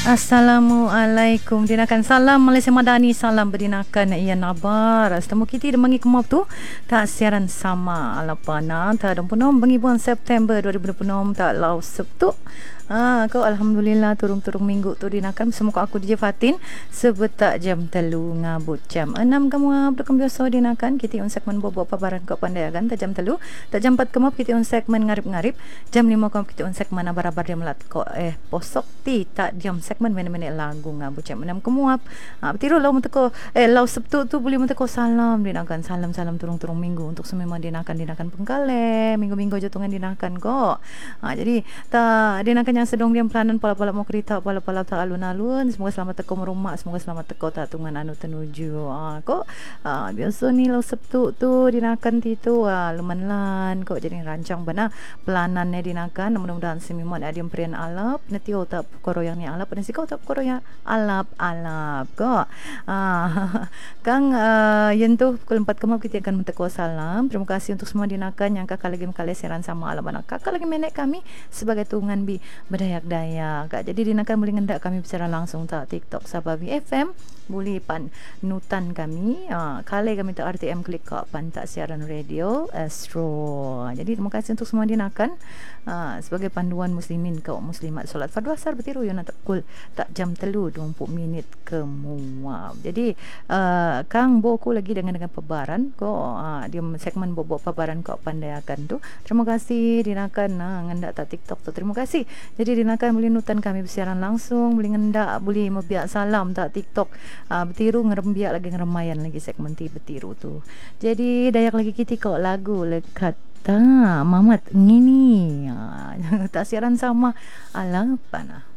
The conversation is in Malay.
Assalamualaikum. Dinakan salam Malaysia Madani, salam berdinakan ia nabar. Setemu kita demangi kemap tu tak siaran sama alapana ta 26 bangi bulan September 2026 tak lau Sabtu. Kau alhamdulillah turung-turung minggu tu dinakan semoga aku DJ Fatin sebetak jam 3 ngabut jam 6 kamu abdukam biasa dinakan kita on segmen bobo paparan kau pandai kan tak jam 3 tak jam 4 kemap kita on segmen ngarip-ngarip jam 5 kemap kita on segmen abar-abar dia melat ko posok ti tak jam segmen minit-minit lagu ngabut jam 6 kemuap betiru lau menteko lau Sabtu tu boleh menteko salam dinakan salam turung-turung minggu untuk semua dinakan pengkale minggu-minggu jatungan dinakan kok jadi tak dinakan yang sedang diam pelanan pala-pala mau kereta pala-pala tak alun-alun semoga selamat teko merumah semoga selamat teko tak tungan anu tenuju kok biasa ni lau Sabtu tu dinakan titu lumanlan kok jadi rancang bana pelanannya dinakan mudah-mudahan semimon adiam perian alap nanti tak koro yang ni alap nanti kau tak koro yang alap kok kang yang tu pukul 4 kemap kita akan menteko salam. Terima kasih untuk semua dinakan yang kakak lagi mengkali siaran sama alam anak kakak lagi menek kami sebagai tungan bi berdayak-dayak kak. Jadi dinakan boleh ngendak kami bicara langsung tak TikTok Sababi FM boleh pan nutan kami kali kami tak RTM klik kak pan tak siaran radio Astro. Jadi terima kasih untuk semua dinakan sebagai panduan muslimin kau muslimat solat fardu asar betiru yang nak pukul tak jam 3:20 minit kemuap. Jadi Kang boku lagi dengan pebaran kau dia segmen bobo pebaran kau pandai akan tu. Terima kasih dinakan ngendak tak TikTok tu. Terima kasih. Jadi dinakan boleh nutan kami bersiaran langsung, boleh ngendak, boleh membiak salam tak TikTok. Betiru ngerembiak lagi ngeremayan lagi segmen ti betiru tu. Jadi dayak lagi kita kau lagu lekat Mamat ngini tak siaran sama ala panah.